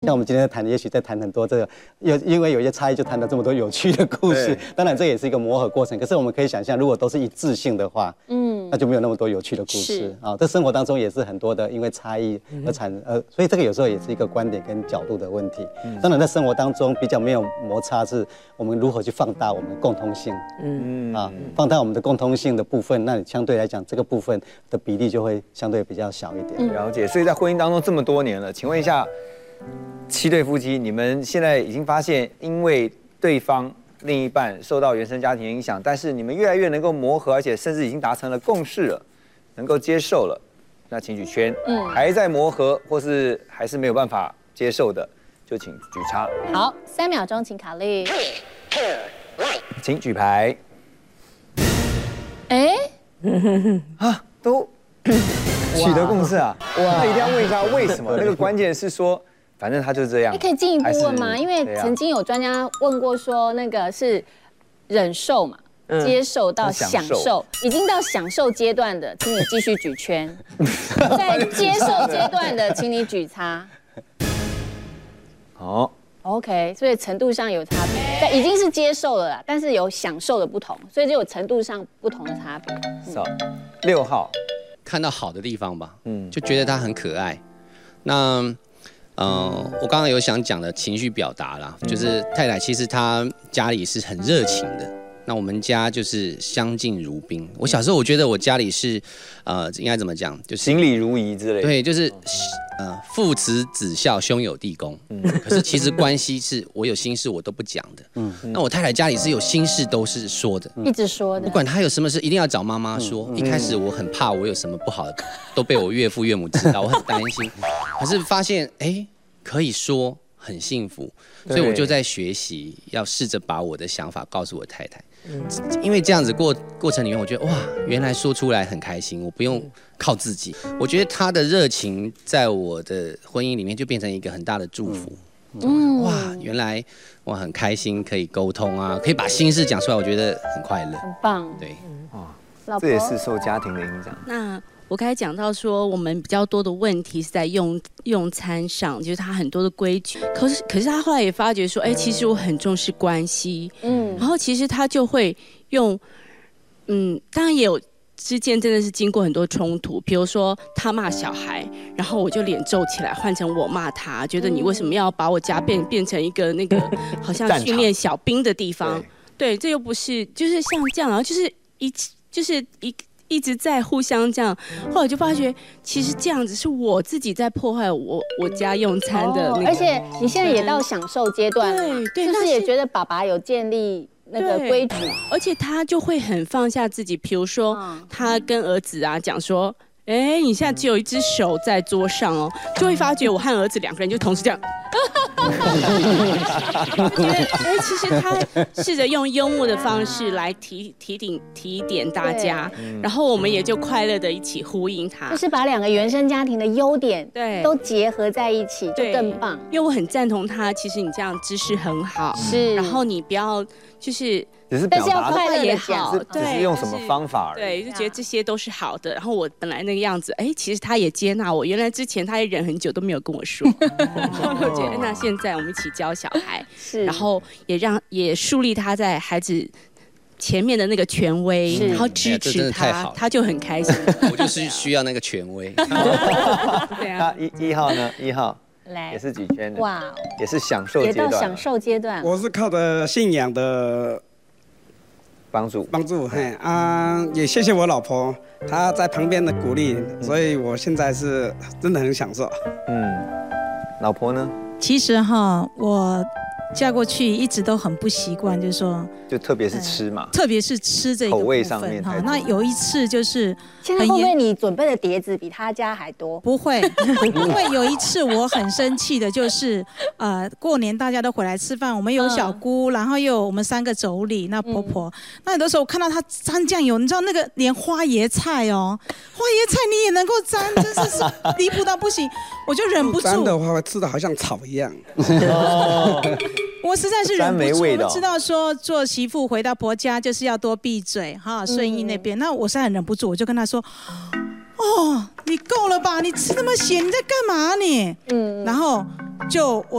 像我们今天谈，也许在谈很多这个，因为有一些差异，就谈了这么多有趣的故事。当然，这也是一个磨合过程。可是我们可以想象，如果都是一致性的话，那就没有那么多有趣的故事啊。这生活当中也是很多的，因为差异而所以这个有时候也是一个观点跟角度的问题。当然，在生活当中比较没有摩擦，是我们如何去放大我们的共通性。放大我们的共通性的部分，那你相对来讲，这个部分的比例就会相对比较小一点。 了解。所以在婚姻当中这么多年了，请问一下，7对夫妻，你们现在已经发现，因为对方另一半受到原生家庭影响，但是你们越来越能够磨合，而且甚至已经达成了共识了，能够接受了，那请举圈。还在磨合或是还是没有办法接受的，就请举叉。 好，3秒钟，请考虑。 请举牌。都取得共识啊！那一定要问一下为什么？那个关键是说，反正他就是这样。 你可以进一步问吗？因为曾经有专家问过说，那个是忍受嘛，接受到享受，已经到享受阶段的，请你继续举圈；在接受阶段的，请你举叉。 好。 OK， 所以程度上有差别，但已经是接受了啦，但是有享受的不同，所以就有程度上不同的差别。 6号， 看到好的地方吧，就觉得他很可爱。那我刚刚有想讲的情绪表达啦，就是太太其实她家里是很热情的。那我们家就是相敬如宾。我小时候我觉得我家里是，应该怎么讲，就是行礼如仪之类的。 对，就是父慈子孝，兄友弟恭。可是其实关系是我有心事我都不讲的。那我太太家里是有心事都是说的， 一直说的。 不管她有什么事，一定要找妈妈说。一开始我很怕我有什么不好的，都被我岳父岳母知道，我很担心。可是发现可以说。很幸福，所以我就在学习，要试着把我的想法告诉我太太。因为这样子过程里面，我觉得哇，原来说出来很开心，我不用靠自己。我觉得她的热情在我的婚姻里面就变成一个很大的祝福。哇，原来我很开心，可以沟通啊，可以把心事讲出来，我觉得很快乐， 很棒。 对， 这也是受家庭的影响。 那我刚才讲到说，我们比较多的问题是在用餐上，就是他很多的规矩。可是他后来也发觉说，其实我很重视关系。然后其实他就会用，当然也有之间真的是经过很多冲突，比如说他骂小孩，然后我就脸皱起来，换成我骂他，觉得你为什么要把我家变成一个那个好像训练小兵的地方？对，这又不是，就是像这样，然后就是一直在互相这样，后来就发觉，其实这样子是我自己在破坏我家用餐的而且你现在也到享受阶段了，对，就是也觉得爸爸有建立那个规矩， 而且他就会很放下自己，比如说他跟儿子讲说，你现在只有一只手在桌上哦，就会发觉我和儿子2个人就同时这样。其实他试着用幽默的方式来提点大家，然后我们也就快乐的一起呼应他， 就是把2个原生家庭的优点都结合在一起，就更棒。 因为我很赞同他，其实你这样知识很好，然后你不要就是。 但是要快乐也好， 只是用什么方法而已。对，就觉得这些都是好的。然后我本来那个样子，其实他也接纳我。原来之前他也忍很久都没有跟我说。我觉得那现在我们一起教小孩，然后也树立他在孩子前面的那个权威，然后支持他，他就很开心。 我就是需要那个权威。 对啊。 一号呢？1号。也是举圈的，哇，也是享受阶段， 也到享受阶段。 我是靠着信仰的帮助， 也谢谢我老婆，她在旁边的鼓励，所以我现在是真的很享受。 老婆呢？ 其实我嫁过去一直都很不习惯，就是说， 就特别是吃嘛， 特别是吃这个口味上面那有一次就是， 现在会不会你准备的碟子比他家还多？ 不会，因为有一次我很生气的就是，过年大家都回来吃饭，我们有小姑，然后又有我们3个妯娌，那婆婆，那有的时候我看到她沾酱油，你知道那个连花椰菜花椰菜你也能够沾，真是离谱到不行，我就忍不住。 沾的话会吃的好像草一样。 我实在是忍不住，我知道说做媳妇回到婆家就是要多闭嘴顺义那边，那我实在很忍不住，我就跟他说，你够了吧？你吃那么咸，你在干嘛你？然后就我。